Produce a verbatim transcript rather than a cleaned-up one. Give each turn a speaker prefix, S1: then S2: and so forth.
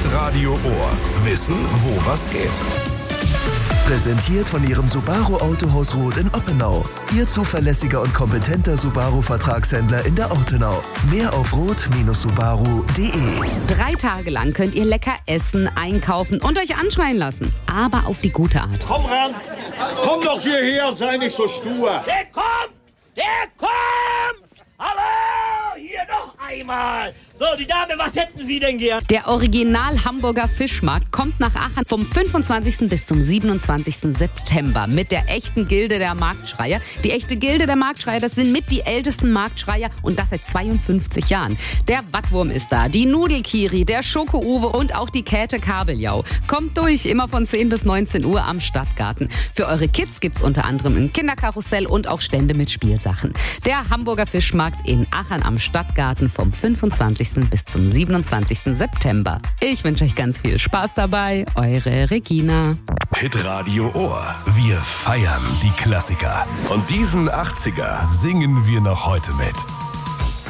S1: Hitradio Ohr. Wissen, wo was geht.
S2: Präsentiert von Ihrem Subaru Autohaus Roth in Oppenau. Ihr zuverlässiger und kompetenter Subaru-Vertragshändler in der Ortenau. Mehr auf roth Subaru punkt de.
S3: Drei Tage lang könnt ihr lecker essen, einkaufen und euch anschreien lassen. Aber auf die gute Art.
S4: Komm ran! Komm doch hierher und sei nicht so stur!
S5: Der kommt! Der kommt! Hallo! Hier noch einmal! So, die Dame, was hätten Sie denn gern?
S3: Der Original Hamburger Fischmarkt kommt nach Aachen vom fünfundzwanzigsten bis zum siebenundzwanzigsten September mit der echten Gilde der Marktschreier. Die echte Gilde der Marktschreier, das sind mit die ältesten Marktschreier und das seit zweiundfünfzig Jahren. Der Wattwurm ist da, die Nudelkiri, der Schoko-Uwe und auch die Käthe Kabeljau. Kommt durch, immer von zehn bis neunzehn Uhr am Stadtgarten. Für eure Kids gibt's unter anderem ein Kinderkarussell und auch Stände mit Spielsachen. Der Hamburger Fischmarkt in Aachen am Stadtgarten vom fünfundzwanzigsten bis zum siebenundzwanzigsten September. Ich wünsche euch ganz viel Spaß dabei. Eure Regina.
S1: Hitradio Ohr. Wir feiern die Klassiker. Und diesen achtziger singen wir noch heute mit.